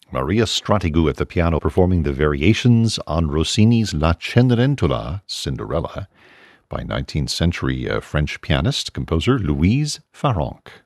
Maria Strategou at the piano performing the variations on Rossini's La Cenerentola, Cinderella, by 19th century French pianist, composer Louise Farrenc.